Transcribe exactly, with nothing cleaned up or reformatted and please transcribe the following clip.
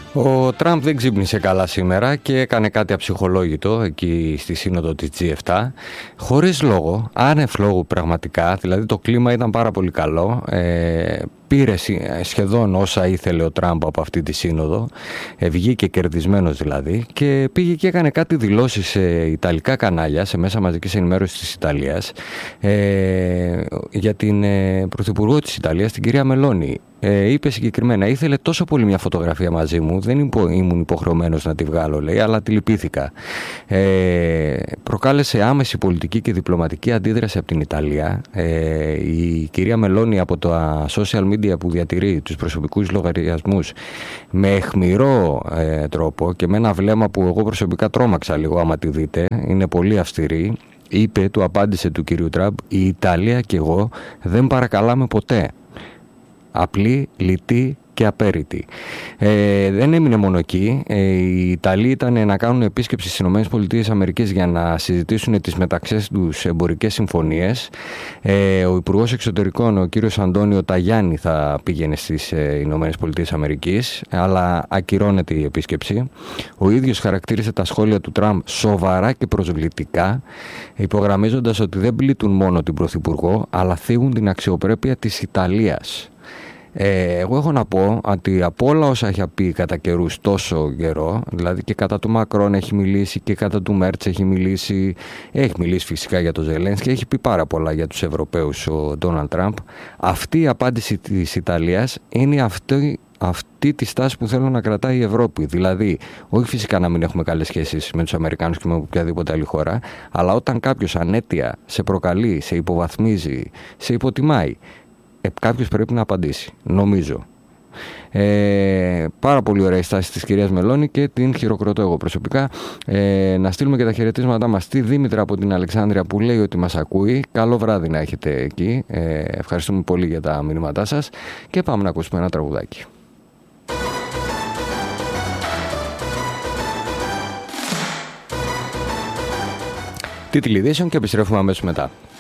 Ο Τραμπ δεν ξύπνησε καλά σήμερα και έκανε κάτι αψυχολόγητο εκεί στη σύνοδο της τζι επτά, χωρίς λόγο, άνευ λόγου πραγματικά, δηλαδή το κλίμα ήταν πάρα πολύ καλό, ε, πήρε σχεδόν όσα ήθελε ο Τραμπ από αυτή τη σύνοδο, ε, βγήκε κερδισμένος δηλαδή και πήγε και έκανε κάτι δηλώσεις σε ιταλικά κανάλια, σε μέσα μαζικής ενημέρωσης της Ιταλίας, ε, για την ε, πρωθυπουργό της Ιταλίας, την κυρία Μελώνη. Ε, είπε συγκεκριμένα, ήθελε τόσο πολύ μια φωτογραφία μαζί μου, δεν υπο, ήμουν υποχρεωμένος να τη βγάλω, λέει, αλλά τη λυπήθηκα. Ε, προκάλεσε άμεση πολιτική και διπλωματική αντίδραση από την Ιταλία. Ε, η κυρία Μελώνη από τα social media που διατηρεί τους προσωπικούς λογαριασμούς με αιχμηρό ε, τρόπο και με ένα βλέμμα που εγώ προσωπικά τρόμαξα λίγο άμα τη δείτε, είναι πολύ αυστηρή, είπε, του απάντησε του κυρίου Τραμπ, η Ιταλία και εγώ δεν παρακαλάμε ποτέ. Απλή, λιτή και απέριτη. Ε, δεν έμεινε μόνο εκεί. Ε, οι Ιταλοί ήταν να κάνουν επίσκεψη στις ΗΠΑ για να συζητήσουν τις μεταξύ τους εμπορικές συμφωνίες. Ε, ο Υπουργός Εξωτερικών, ο κύριος Αντώνιο Ταγιάννη, θα πήγαινε στις ε, ΗΠΑ, αλλά ακυρώνεται η επίσκεψη. Ο ίδιος χαρακτήρισε τα σχόλια του Τραμπ σοβαρά και προσβλητικά, υπογραμμίζοντας ότι δεν πλήττουν μόνο την Πρωθυπουργό, αλλά θίγουν την αξιοπρέπεια της Ιταλίας. Ε, εγώ έχω να πω ότι από όλα όσα έχει πει κατά καιρούς τόσο καιρό, δηλαδή και κατά του Μακρόν έχει μιλήσει και κατά του Μέρτς έχει μιλήσει, έχει μιλήσει φυσικά για τον Ζελένσκι και έχει πει πάρα πολλά για τους Ευρωπαίους ο Ντόναλντ Τραμπ, αυτή η απάντηση της Ιταλίας είναι αυτή, αυτή τη στάση που θέλω να κρατάει η Ευρώπη. Δηλαδή, όχι φυσικά να μην έχουμε καλές σχέσεις με τους Αμερικάνους και με οποιαδήποτε άλλη χώρα, αλλά όταν κάποιος ανέτεια σε προκαλεί, σε υποβαθμίζει, σε υποτιμάει, Ε, κάποιος πρέπει να απαντήσει, νομίζω. Ε, πάρα πολύ ωραία η στάση της κυρίας Μελώνη και την χειροκροτώ εγώ προσωπικά. Ε, να στείλουμε και τα χαιρετίσματά μας στη Δήμητρα από την Αλεξάνδρεια που λέει ότι μας ακούει. Καλό βράδυ να έχετε εκεί. Ε, ευχαριστούμε πολύ για τα μηνύματά σας και πάμε να ακούσουμε ένα τραγουδάκι. Τίτλοι ειδήσεων και επιστρέφουμε αμέσως μετά.